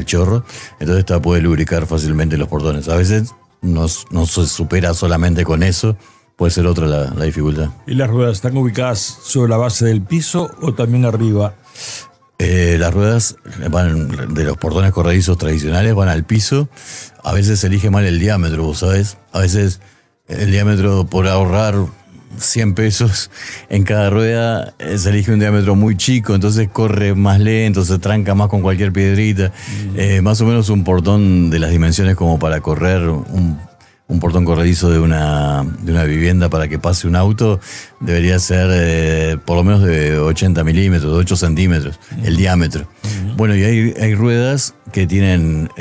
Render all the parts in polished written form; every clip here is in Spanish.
chorro, entonces esta puede lubricar fácilmente los portones. A veces no se supera solamente con eso, puede ser otra la dificultad. ¿Y las ruedas están ubicadas sobre la base del piso o también arriba? Las ruedas van de los portones corredizos tradicionales, van al piso. A veces se elige mal el diámetro, vos sabés. A veces el diámetro, por ahorrar 100 pesos en cada rueda, se elige un diámetro muy chico, entonces corre más lento, se tranca más con cualquier piedrita. Más o menos un portón de las dimensiones como para correr un portón corredizo de una vivienda para que pase un auto, debería ser por lo menos de 80 milímetros, de 8 centímetros, el diámetro. Bueno, y hay ruedas que tienen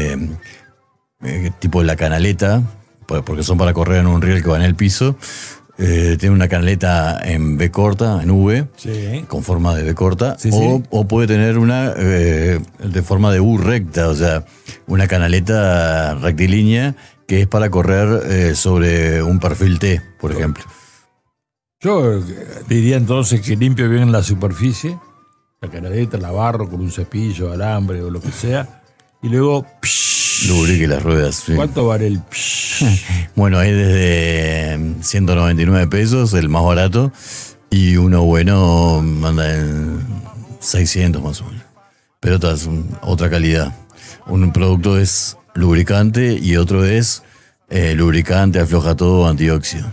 tipo la canaleta, porque son para correr en un riel que va en el piso. Tiene una canaleta en V corta, en V, sí, con forma de V corta, sí, o puede tener una de forma de U recta, o sea, una canaleta rectilínea que es para correr sobre un perfil T, por ejemplo. Yo diría entonces que limpio bien la superficie, la canaleta, la barro con un cepillo, alambre o lo que sea, y luego lubrique las ruedas. Sí. ¿Cuánto vale el Bueno, hay desde 199 pesos, el más barato, y uno bueno anda en 600 más o menos. Pero es otra calidad. Un producto es lubricante y otro es lubricante, afloja todo, antióxido.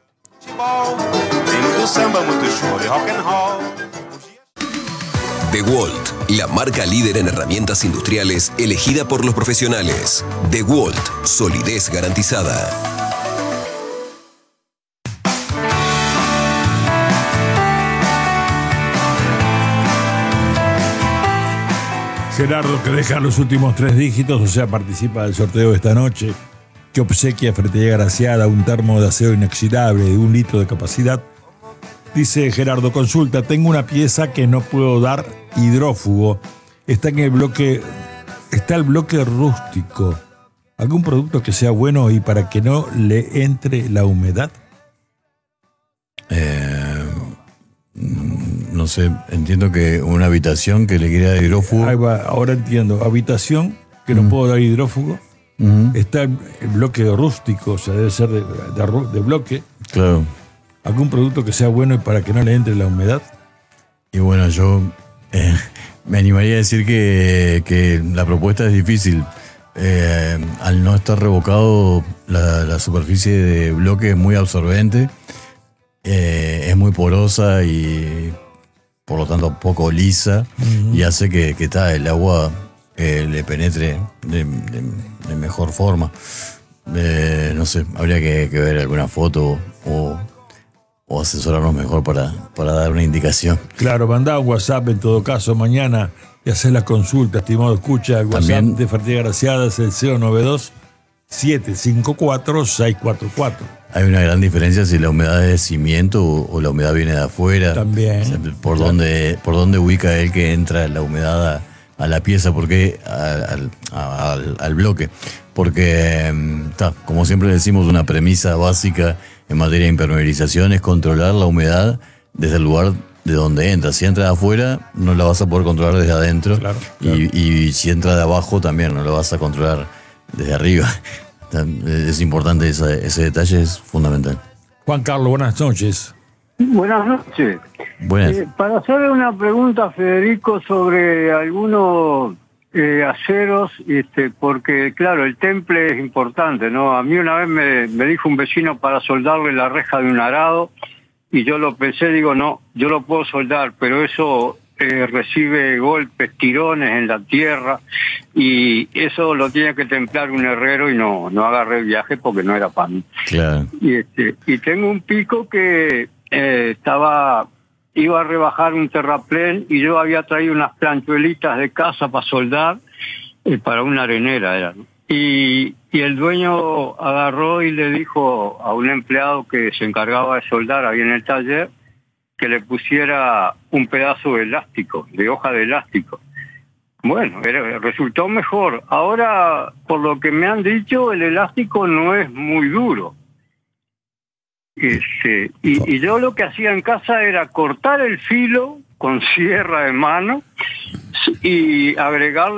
DeWalt, la marca líder en herramientas industriales elegida por los profesionales. DeWalt, solidez garantizada. Gerardo, que deja los últimos 3 dígitos, o sea, participa del sorteo de esta noche, que obsequia a Ferretería Graciada un termo de acero inoxidable de 1 litro de capacidad. Dice Gerardo, consulta, tengo una pieza que no puedo dar hidrófugo. Está el bloque rústico. ¿Algún producto que sea bueno y para que no le entre la humedad? No sé, entiendo que una habitación que le quiera dar hidrófugo. Ahí va, ahora entiendo. Habitación que no puedo dar hidrófugo. Está el bloque rústico, o sea, debe ser de bloque. Claro. ¿Algún producto que sea bueno y para que no le entre la humedad? Y bueno, yo me animaría a decir que la propuesta es difícil. Al no estar revocado, la superficie de bloque es muy absorbente, es muy porosa y por lo tanto poco lisa, y hace que el agua le penetre de mejor forma. No sé, habría que ver alguna foto o asesorarnos mejor para dar una indicación. Claro, mandá un WhatsApp en todo caso mañana y hacer la consulta, estimado escucha. El WhatsApp también de Ferretería Graciada es el 092-754-644. Hay una gran diferencia si la humedad es de cimiento o la humedad viene de afuera. También. O sea, por dónde ubica él que entra la humedad a la pieza, porque al bloque. Porque, como siempre decimos, una premisa básica en materia de impermeabilización es controlar la humedad desde el lugar de donde entra. Si entra de afuera, no la vas a poder controlar desde adentro. Claro. Y si entra de abajo, también no la vas a controlar desde arriba. Es importante ese detalle, es fundamental. Juan Carlos, buenas noches. Buenas noches. Buenas. Para hacerle una pregunta a Federico sobre algunos aceros, porque claro, el temple es importante, ¿no? A mí una vez me dijo un vecino para soldarle la reja de un arado y yo lo pensé, digo, no, yo lo puedo soldar, pero eso recibe golpes, tirones en la tierra y eso lo tiene que templar un herrero y no agarré el viaje porque no era para mí. Claro. Y tengo un pico que iba a rebajar un terraplén y yo había traído unas planchuelitas de casa para soldar, para una arenera era, ¿no? Y el dueño agarró y le dijo a un empleado que se encargaba de soldar ahí en el taller que le pusiera un pedazo de elástico, de hoja de elástico. Bueno, resultó mejor. Ahora, por lo que me han dicho, el elástico no es muy duro. Y yo lo que hacía en casa era cortar el filo con sierra de mano y agregarle